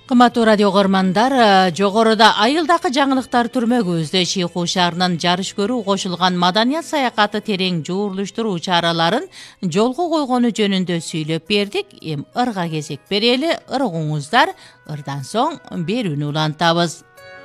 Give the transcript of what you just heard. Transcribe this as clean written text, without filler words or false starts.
Кымбаттуу радио көрмандар, жогоруда айылдакы жаңылыктар түрмөгүбүздө Чийкуу шаарынын жарыш көрүү кошулган маданият саякаты терең жуурулуштуруу чараларын жолго койгону жөнүндө сүйлөп бердик. Ырга кезек берели, ыргуңуздар. Ырдан соң берүүнү улантабыз.